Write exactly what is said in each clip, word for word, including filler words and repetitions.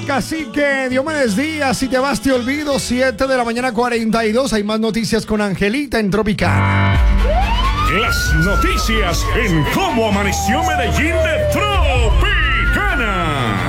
el cacique Diomedes Díaz. Si te vas te olvido. Siete de la mañana cuarenta y dos. Hay más noticias con Angelita en Tropical. Las noticias en Cómo Amaneció Medellín de Tropicana.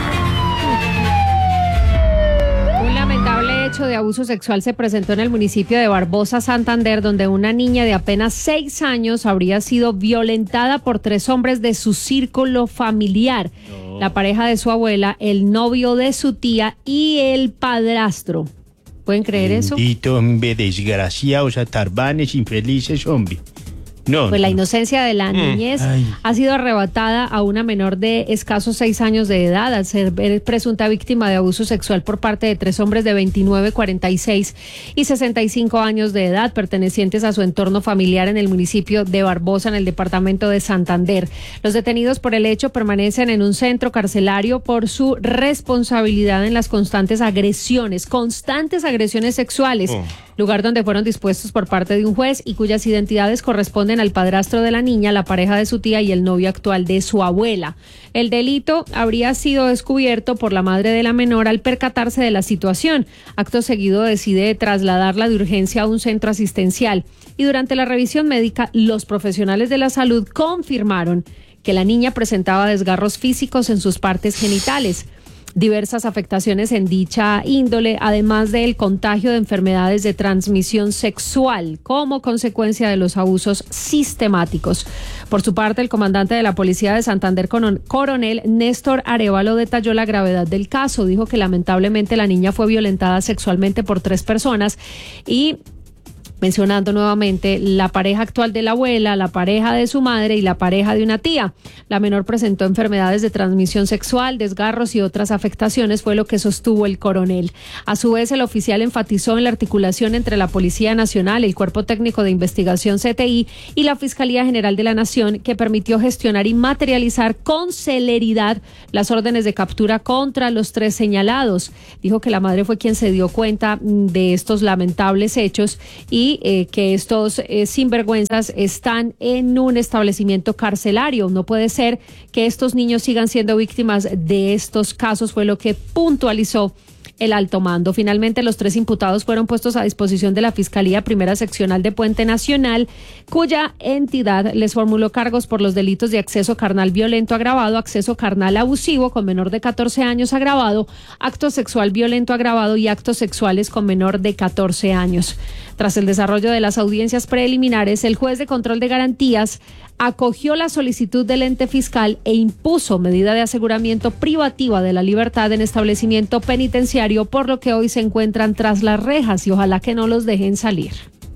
Un lamentable hecho de abuso sexual se presentó en el municipio de Barbosa, Santander, donde una niña de apenas seis años habría sido violentada por tres hombres de su círculo familiar. No. La pareja de su abuela, el novio de su tía y el padrastro. ¿Pueden creer eso? Bendito, hombre, desgraciados, atarbanes, infelices, hombre. No, pues no. La inocencia de la niñez Ay. ha sido arrebatada a una menor de escasos seis años de edad al ser presunta víctima de abuso sexual por parte de tres hombres de veintinueve, cuarenta y seis y sesenta y cinco años de edad pertenecientes a su entorno familiar en el municipio de Barbosa, en el departamento de Santander. Los detenidos por el hecho permanecen en un centro carcelario por su responsabilidad en las constantes agresiones, constantes agresiones sexuales. Oh. Lugar donde fueron dispuestos por parte de un juez y cuyas identidades corresponden al padrastro de la niña, la pareja de su tía y el novio actual de su abuela. El delito habría sido descubierto por la madre de la menor al percatarse de la situación. Acto seguido decide trasladarla de urgencia a un centro asistencial y durante la revisión médica los profesionales de la salud confirmaron que la niña presentaba desgarros físicos en sus partes genitales, diversas afectaciones en dicha índole, además del contagio de enfermedades de transmisión sexual como consecuencia de los abusos sistemáticos. Por su parte, el comandante de la Policía de Santander, coronel Néstor Arévalo, detalló la gravedad del caso. Dijo que lamentablemente la niña fue violentada sexualmente por tres personas y mencionando nuevamente la pareja actual de la abuela, la pareja de su madre y la pareja de una tía. La menor presentó enfermedades de transmisión sexual, desgarros y otras afectaciones, fue lo que sostuvo el coronel. A su vez, el oficial enfatizó en la articulación entre la Policía Nacional, el Cuerpo Técnico de Investigación C T I y la Fiscalía General de la Nación, que permitió gestionar y materializar con celeridad las órdenes de captura contra los tres señalados. Dijo que la madre fue quien se dio cuenta de estos lamentables hechos y Eh, que estos eh, sinvergüenzas están en un establecimiento carcelario. No puede ser que estos niños sigan siendo víctimas de estos casos, fue lo que puntualizó el alto mando. Finalmente, los tres imputados fueron puestos a disposición de la Fiscalía Primera Seccional de Puente Nacional, cuya entidad les formuló cargos por los delitos de acceso carnal violento agravado, acceso carnal abusivo con menor de catorce años agravado, acto sexual violento agravado y actos sexuales con menor de catorce años. Tras el desarrollo de las audiencias preliminares, el juez de control de garantías acogió la solicitud del ente fiscal e impuso medida de aseguramiento privativa de la libertad en establecimiento penitenciario, por lo que hoy se encuentran tras las rejas y ojalá que no los dejen salir.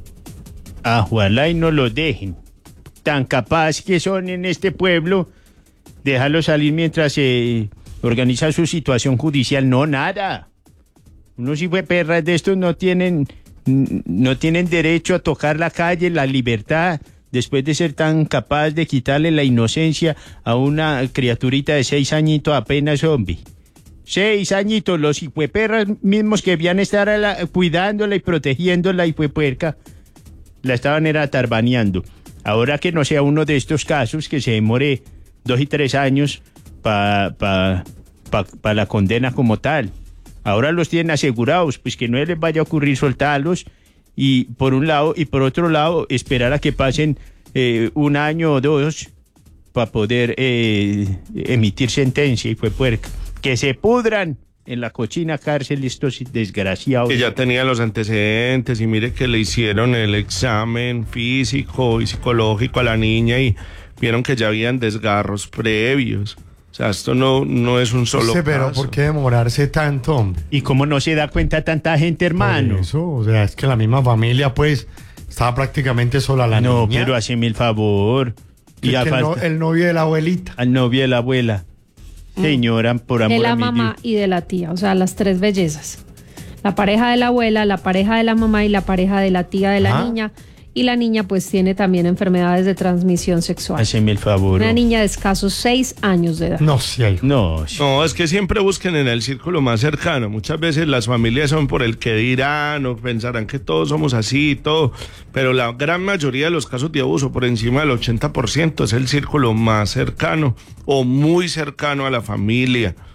Ojalá y no los dejen. Tan capaz que son en este pueblo, déjalos salir mientras se organiza su situación judicial. No, nada. Unos hijueperras de estos no tienen, no tienen derecho a tocar la calle, la libertad, después de ser tan capaz de quitarle la inocencia a una criaturita de seis añitos apenas, hombre. Seis añitos, los hijueperras mismos que debían estar a la, cuidándola y protegiéndola, hijuepuerca, la estaban era tarbaneando. Ahora que no sea uno de estos casos que se demore dos y tres años para pa, pa, pa la condena como tal. Ahora los tienen asegurados, pues que no les vaya a ocurrir soltarlos y por un lado, y por otro lado, esperar a que pasen eh, un año o dos para poder eh, emitir sentencia y fue puerca. Que se pudran en la cochina cárcel estos desgraciados. Que ya tenía los antecedentes y mire que le hicieron el examen físico y psicológico a la niña y vieron que ya habían desgarros previos. O sea, esto no, no es un solo sí, pero caso. ¿por qué demorarse tanto, hombre? ¿Y cómo no se da cuenta tanta gente, hermano? Por eso, o sea, es que la misma familia, pues, estaba prácticamente sola la no, niña. No, pero haceme el favor. Y ya falta... el, no, el novio de la abuelita. Al novio de la abuela. Mm. Señora, por amor de la a mi mamá Dios. Y de la tía, o sea, las tres bellezas. La pareja de la abuela, la pareja de la mamá y la pareja de la tía de la ¿Ah? niña. Y la niña pues tiene también enfermedades de transmisión sexual. Haceme el favor. Una niña de escasos seis años de edad. No, sí hay. No, sí. No, es que siempre busquen en el círculo más cercano. Muchas veces las familias son por el que dirán o pensarán que todos somos así y todo. Pero la gran mayoría de los casos de abuso, por encima del ochenta por ciento, es el círculo más cercano o muy cercano a la familia.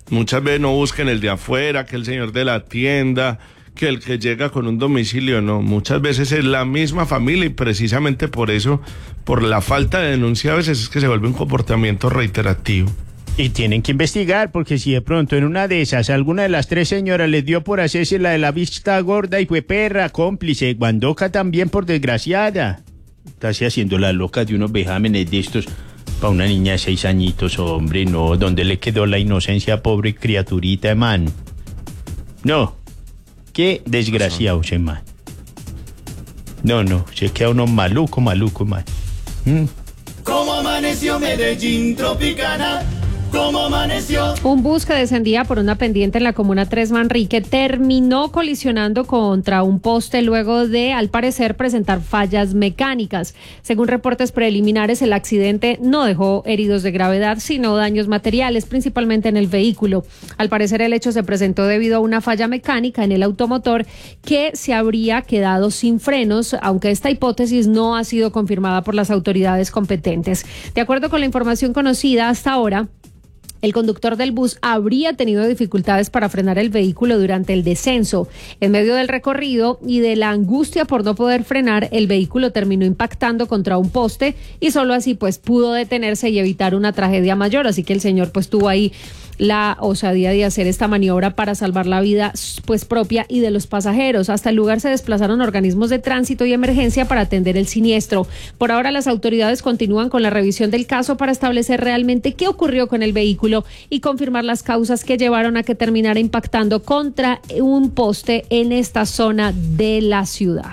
Muchas veces no busquen el de afuera, que el señor de la tienda, que el que llega con un domicilio, no. Muchas veces es la misma familia y precisamente por eso, por la falta de denuncia a veces es que se vuelve un comportamiento reiterativo. Y tienen que investigar, porque si de pronto en una de esas alguna de las tres señoras les dio por hacerse la de la vista gorda y fue perra, cómplice, Guandoca también por desgraciada. Está así haciendo la loca de unos vejámenes de estos para una niña de seis añitos, hombre, no. ¿Dónde le quedó la inocencia, pobre criaturita, man? No. Qué desgraciado ese man. No, no, se queda uno maluco, maluco, man. ¿Mm? ¿Cómo amaneció Medellín, Tropicana? ¿Cómo amaneció? Un bus que descendía por una pendiente en la comuna tres Manrique terminó colisionando contra un poste luego de, al parecer, presentar fallas mecánicas. Según reportes preliminares, el accidente no dejó heridos de gravedad, sino daños materiales, principalmente en el vehículo. Al parecer, el hecho se presentó debido a una falla mecánica en el automotor que se habría quedado sin frenos, aunque esta hipótesis no ha sido confirmada por las autoridades competentes. De acuerdo con la información conocida hasta ahora, el conductor del bus habría tenido dificultades para frenar el vehículo durante el descenso. En medio del recorrido y de la angustia por no poder frenar, el vehículo terminó impactando contra un poste y solo así pues pudo detenerse y evitar una tragedia mayor. Así que el señor pues tuvo ahí la osadía de hacer esta maniobra para salvar la vida pues propia y de los pasajeros. Hasta el lugar se desplazaron organismos de tránsito y emergencia para atender el siniestro. Por ahora las autoridades continúan con la revisión del caso para establecer realmente qué ocurrió con el vehículo y confirmar las causas que llevaron a que terminara impactando contra un poste en esta zona de la ciudad.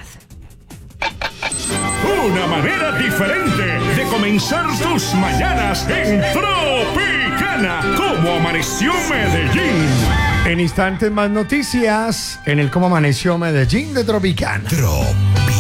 Una manera diferente de comenzar tus mañanas en Tropicana. ¿Cómo amaneció Medellín? En instantes más noticias en el Cómo Amaneció Medellín de Tropicana. Tropicana.